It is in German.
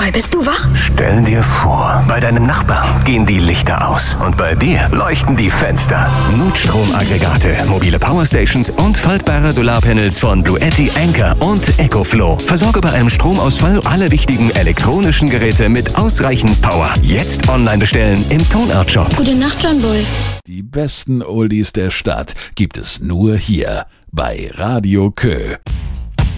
John bist du wach? Stell dir vor, bei deinem Nachbarn gehen die Lichter aus und bei dir leuchten die Fenster. Notstromaggregate, mobile Powerstations und faltbare Solarpanels von Bluetti, Anker und EcoFlow. Versorge bei einem Stromausfall alle wichtigen elektronischen Geräte mit ausreichend Power. Jetzt online bestellen im Tonart-Shop. Gute Nacht, John Bull. Die besten Oldies der Stadt gibt es nur hier bei Radio Kö.